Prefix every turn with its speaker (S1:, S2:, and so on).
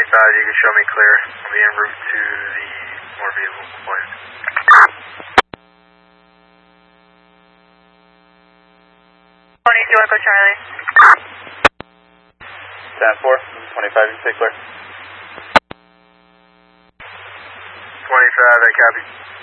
S1: you can show me clear. I'll be en route to the more vehicle point.
S2: 22 Echo Charlie.
S3: 10-4, 25, you stay clear.
S1: 25, I copy.